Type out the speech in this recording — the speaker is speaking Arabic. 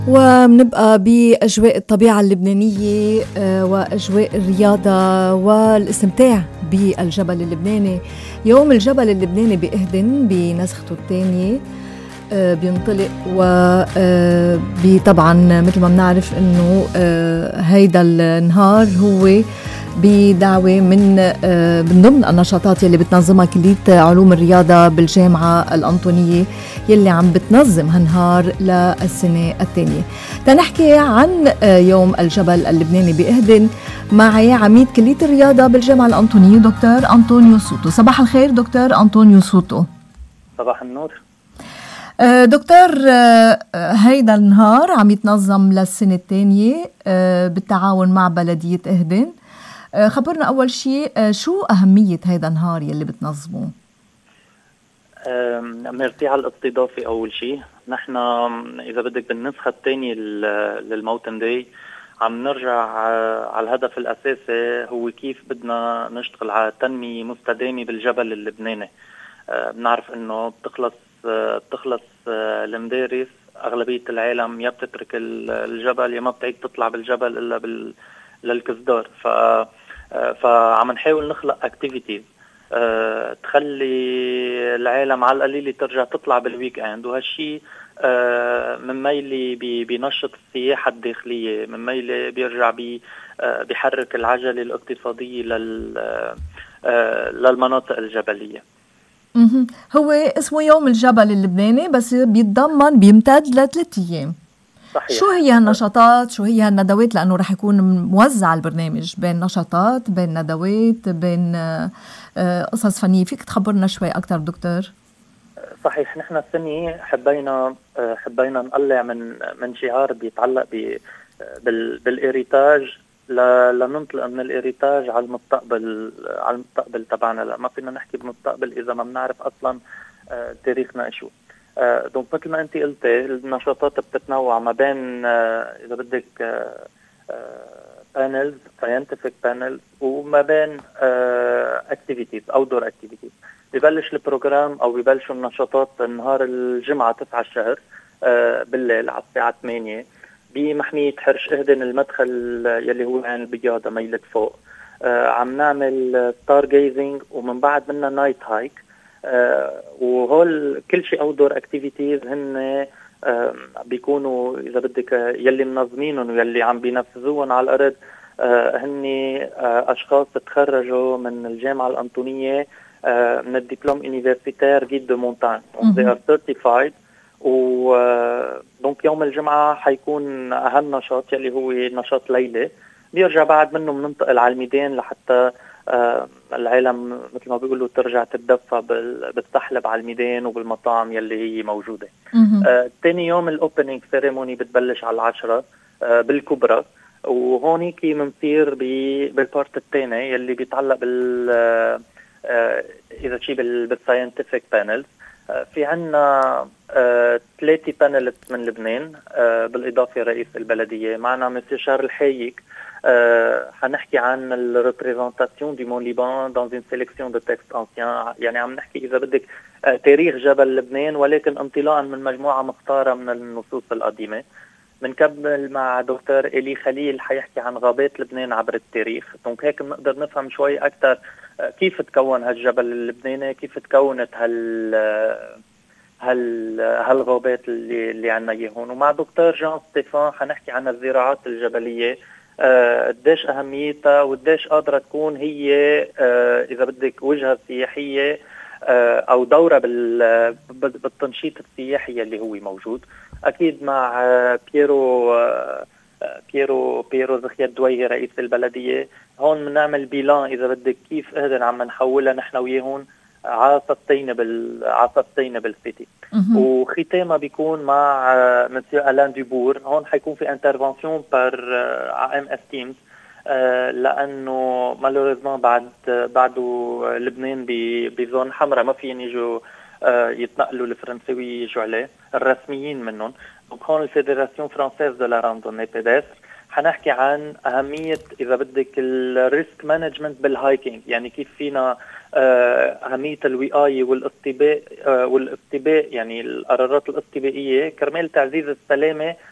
وبنبقى بأجواء الطبيعة اللبنانية وأجواء الرياضة والاستمتاع بالجبل اللبناني. يوم الجبل اللبناني بإهدن بنسخته الثانية بينطلق، وطبعا مثل ما بنعرف انه هيدا النهار هو بدعوة من ضمن النشاطات يلي بتنظمها كلية علوم الرياضة بالجامعة الأنطونية يلي عم بتنظم هالنهار للسنة الثانية. تنحكي عن يوم الجبل اللبناني بإهدن معي عميد كلية الرياضة بالجامعة الأنطونية دكتور أنطونيو سوتو. صباح الخير دكتور أنطونيو سوتو. صباح النور دكتور. هيدا النهار عم يتنظم للسنة الثانية بالتعاون مع بلدية إهدن. خبرنا أول شيء شو أهمية هيدا النهار يلي بتنظموه؟ ميرسي على الاستضافة. أول شيء نحن إذا بدك بالنسخة الثانية للموتن داي عم نرجع على الهدف الأساسي، هو كيف بدنا نشتغل على تنمية مستدامة بالجبل اللبناني. بنعرف إنه بتخلص المدارس، أغلبية العالم يا بتترك الجبل يا ما بتعيد تطلع بالجبل إلا للكزدار. فعم نحاول نخلق اكتيفيتيز تخلي العالم على القليل ترجع تطلع بالويك اند، وهالشي من ميلي بنشط السياحة الداخلية، من ميلي بيرجع بيحرك العجلة الاقتصادية للمناطق الجبلية. هو اسمه يوم الجبل اللبناني بس بيمتد ل3 أيام. صحيح. شو هي هالنشاطات، شو هي هالندوات، لأنه رح يكون موزع البرنامج بين نشاطات، بين ندوات، بين قصص فنية. فيك تخبرنا شوي أكتر دكتور؟ صحيح. نحن السنة حبينا نقلع من شعار بيتعلق بالإيريتاج لننطلق من الإيريتاج على المستقبل تبعنا. لا، ما فينا نحكي بالمستقبل إذا ما بنعرف أصلا تاريخنا إشو. دونك مثل ما أنت قلت، النشاطات بتتنوع ما بين إذا بدك panels, scientific panels، وما بين activities outdoor activities. ببلش البروجرام أو ببلشوا النشاطات نهار الجمعة 9 الشهر بالليل على الساعة 8 بمحمية حرش إهدن، المدخل يلي هو عين البياضة ميلة فوق. عم نعمل ستار جيزنج، ومن بعد منا نايت هايك. وهول كل شيء outdoor activities هن بيكونوا إذا بدك يلي منظمينهم ويلي عم بينفذوهم على الأرض هن أشخاص تخرجوا من الجامعة الأنطونية من الدبلوم universitaire guide de montagne. They are certified. دونك يوم الجمعة حيكون أهم نشاط يلي هو نشاط ليلي، بيرجع بعد منه بننتقل على الميدان لحتى العالم مثل ما بيقولوا ترجع تتدفى بالسحلب على الميدان وبالمطاعم يلي هي موجودة. تاني يوم الأوبنينج سيريموني بتبلش على 10 بالكبرى، وهونيكي منصير بالبارت الثاني يلي بيتعلق إذا شيء بالساينتفك بانلز. في عنا 3 بانلست من لبنان بالإضافة رئيس البلدية معنا مسيو شارل حايك. حنحكي عن الريبريزنتاسيون دي مون ليبان dans une sélection de textes anciens. يعني عم نحكي إذا بدك تاريخ جبل لبنان، ولكن انطلاقا من مجموعة مختارة من النصوص القديمة. بنكمل مع دكتور إلي خليل حيحكي عن غابات لبنان عبر التاريخ. دونك هيك بنقدر نفهم شوي أكتر كيف تكون هالجبل اللبناني، كيف تكونت هالغابات اللي عنا اياهم. ومع دكتور جان ستيفان حنحكي عن الزراعات الجبلية، قديش أهميتها وقديش قادرة تكون هي إذا بدك وجهة سياحية أو دورة بالتنشيط السياحي اللي هو موجود. أكيد مع بيرو زخيا الدويهي رئيس البلدية. هون بنعمل بيلان إذا بدك كيف إهدن عم نحولها نحن وياهم على sustainable city. وختامها بيكون مع مسيو ألان دوبور. هون حيكون في انترفنسيون بار MS تيمز، لأنه مالوريزمان بعده لبنان بزون حمراء ما فيهم يجوا يتنقلوا الفرنساوي يجوا عليه الرسميين منهم. دونك هون الفيدراسيون فرانسيز دو لا راندوني بيدستر حنحكي عن أهمية إذا بدك الريسك مانجمنت بالهايكينج، يعني كيف فينا أهمية الوقاية والاستباء يعني القرارات الاستباقية كرمال تعزيز السلامة